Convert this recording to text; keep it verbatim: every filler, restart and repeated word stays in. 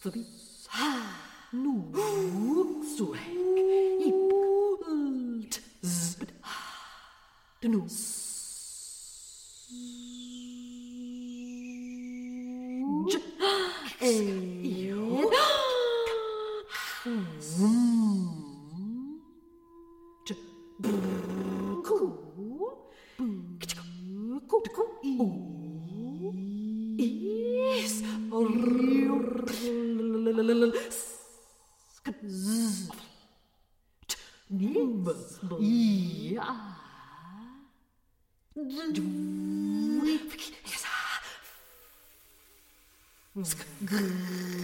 Förbi. Nu. Suek. Ip. Lt. Zbd. Nu. J. E. Vum. J. Ku. Ku. Ku. Is. Nim. Ja. Sk.